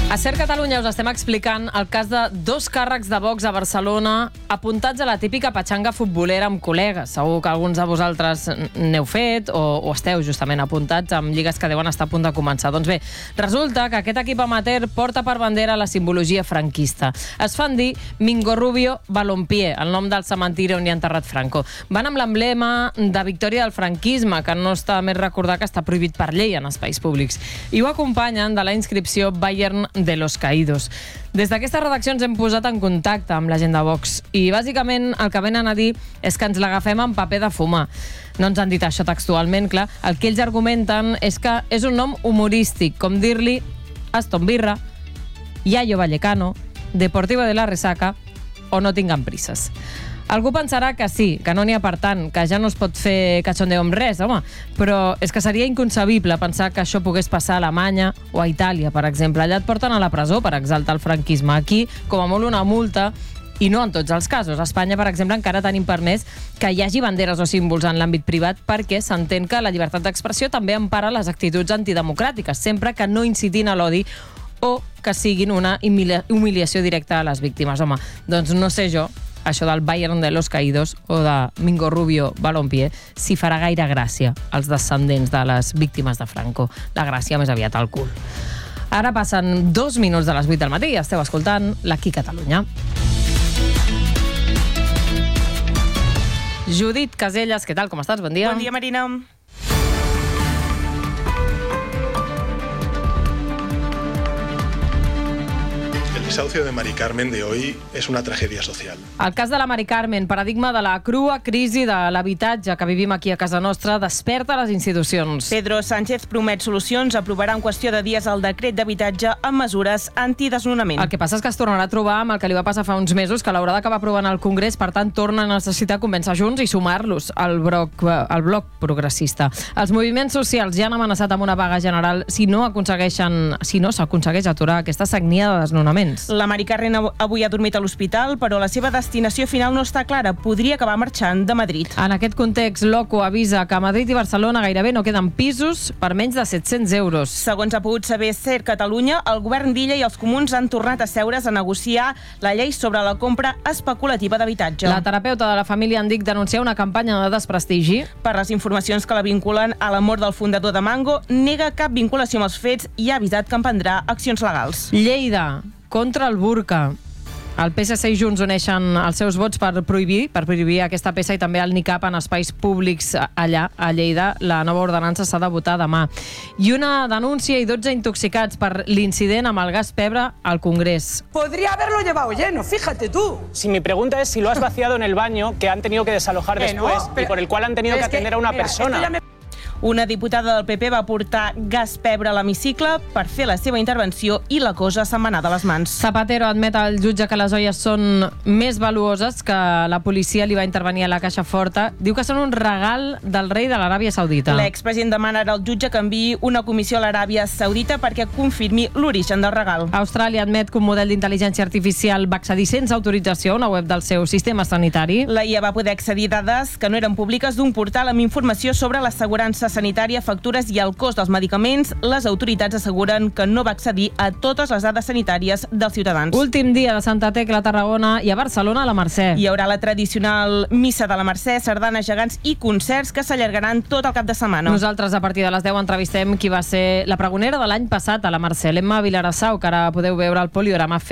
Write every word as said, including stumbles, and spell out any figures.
A Ser Catalunya us estem explicant el cas de dos càrrecs de Vox a Barcelona apuntats a la típica patxanga futbolera amb col·legues. Segur que alguns de vosaltres n'heu fet o, o esteu justament apuntats amb lligues que deuen estar a punt de començar. Doncs bé, resulta que aquest equip amateur porta per bandera la simbologia franquista. Es fan dir Mingo Rubio Balompié, el nom del cementiri on hi ha enterrat Franco. Van amb l'emblema de victòria del franquisme, que no està més recordar que està prohibit per llei en espais públics. I ho acompanyen de la inscripció Bayern de los Caídos. Des d'aquesta redacció ens hem posat en contacte amb la gent de Vox i bàsicament el que venen a dir és que ens l'agafem amb paper de fumar. No ens han dit això textualment, clar. El que ells argumenten és que és un nom humorístic, com dir-li Aston Birra, Yayo Vallecano, Deportivo de la Resaca o No tinguem prisses. Algú pensarà que sí, que no n'hi ha per tant, que ja no es pot fer cachondeo amb res, home, però és que seria inconcebible pensar que això pogués passar a Alemanya o a Itàlia, per exemple. Allà et porten a la presó per exaltar el franquisme. Aquí, com a molt, una multa, i no en tots els casos. A Espanya, per exemple, encara tenim permès que hi hagi banderes o símbols en l'àmbit privat perquè s'entén que la llibertat d'expressió també empara les actituds antidemocràtiques, sempre que no incitin a l'odi o que siguin una humiliació directa a les víctimes. Home, doncs no sé jo, això del Bayern de los Caídos o de Mingo Rubio Balompié, si farà gaire gràcia als descendents de les víctimes de Franco. La gràcia més aviat al cul. Ara passen dos minuts de les vuit del matí i esteu escoltant l'Aquí Catalunya. Judit Caselles, què tal? Com estàs? Bon dia. Bon dia, Marina. El desahucio de Mari Carmen de hoy es una tragedia social. El cas de la Mari Carmen, paradigma de la crua crisi de l'habitatge que vivim aquí a casa nostra, desperta les institucions. Pedro Sánchez promet solucions, aprovarà en qüestió de dies el decret d'habitatge amb mesures antidesnonament. El que passa és que es tornarà a trobar amb el que li va passar fa uns mesos, que l'haurà d'acabar aprovant al Congrés, per tant torna a necessitar convèncer Junts i sumar-los al bloc, al bloc progressista. Els moviments socials ja han amenaçat amb una vaga general si no aconsegueixen, si no s'aconsegueix aturar aquesta sagnia de desnonaments. La Mari Carmen avui ha dormit a l'hospital, però la seva destinació final no està clara. Podria acabar marxant de Madrid. En aquest context, l'Oco avisa que a Madrid i Barcelona gairebé no queden pisos per menys de set-cents euros. Segons ha pogut saber Ser Catalunya, el govern d'Illa i els comuns han tornat a seure's a negociar la llei sobre la compra especulativa d'habitatge. La terapeuta de la família en dic denuncia una campanya de desprestigi. Per les informacions que la vinculen a la mort del fundador de Mango, nega cap vinculació amb els fets i ha avisat que emprendrà accions legals. Lleida contra el burca. El P S C i Junts uneixen els seus vots per prohibir, per prohibir aquesta peça i també el nicab en espais públics allà, a Lleida. La nova ordenança s'ha de votar demà. I una denúncia i dotze intoxicats per l'incident amb el gas pebre al Congrés. Podría haberlo llevado lleno, fíjate tú. Si mi pregunta es si lo has vaciado en el baño que han tenido que desalojar Eh, no, después pero- y por el cual han tenido que Es que, atender a una mira, persona. esto ya me- Una diputada del P P va portar gas pebre a l'hemicicle per fer la seva intervenció i la cosa se'n va anar de les mans. Zapatero admet al jutge que les joies són més valuoses, que la policia li va intervenir a la caixa forta. Diu que són un regal del rei de l'Aràbia Saudita. L'expresident demana ara al jutge que enviï una comissió a l'Aràbia Saudita perquè confirmi l'origen del regal. Austràlia admet que un model d'intel·ligència artificial va accedir sense autorització a una web del seu sistema sanitari. La I A va poder accedir a dades que no eren públiques d'un portal amb informació sobre l'assegurança sanitària, factures i el cost dels medicaments. Les autoritats asseguren que no va accedir a totes les dades sanitàries dels ciutadans. Últim dia de Santa Tecla a Tarragona i a Barcelona a la Mercè. Hi haurà la tradicional missa de la Mercè, sardanes gegants i concerts que s'allargaran tot el cap de setmana. Nosaltres a partir de les deu entrevistem qui va ser la pregonera de l'any passat a la Mercè, l'Emma Vilarassau, que ara podeu veure el poliorama